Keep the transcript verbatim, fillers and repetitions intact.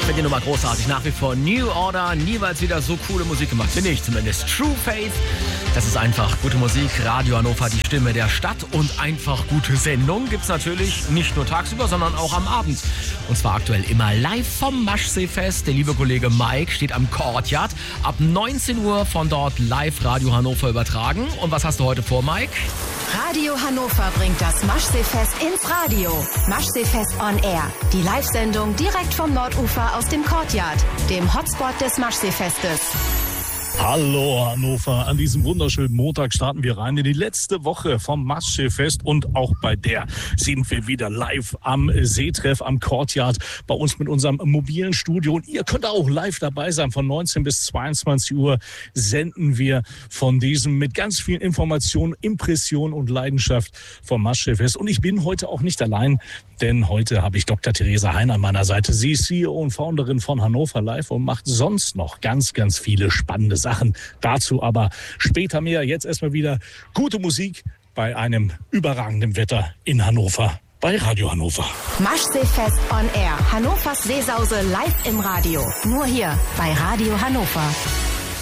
Finde die Nummer großartig. Nach wie vor New Order. Niemals wieder so coole Musik gemacht. Finde ich zumindest. True Faith. Das ist einfach gute Musik. Radio Hannover, die Stimme der Stadt. Und einfach gute Sendung gibt es natürlich nicht nur tagsüber, sondern auch am Abend. Und zwar aktuell immer live vom Maschseefest. Der liebe Kollege Mike steht am Courtyard. Ab neunzehn Uhr von dort live Radio Hannover übertragen. Und was hast du heute vor, Mike? Radio Hannover bringt das Maschseefest ins Radio. Maschseefest on Air. Die Live-Sendung direkt vom Nordufer aus dem Courtyard, dem Hotspot des Maschseefestes. Hallo Hannover, an diesem wunderschönen Montag starten wir rein in die letzte Woche vom Maschseefest und auch bei der sind wir wieder live am Seetreff am Courtyard bei uns mit unserem mobilen Studio und ihr könnt auch live dabei sein. Von neunzehn bis zweiundzwanzig Uhr senden wir von diesem mit ganz vielen Informationen, Impressionen und Leidenschaft vom Maschseefest. Und ich bin heute auch nicht allein, denn heute habe ich Doktor Theresa Hein an meiner Seite. Sie ist C E O und Founderin von Hannover Live und macht sonst noch ganz, ganz viele spannende Sachen. Dazu aber später mehr. Jetzt erstmal wieder gute Musik bei einem überragenden Wetter in Hannover bei Radio Hannover. Maschseefest on Air. Hannovers Seesause live im Radio. Nur hier bei Radio Hannover.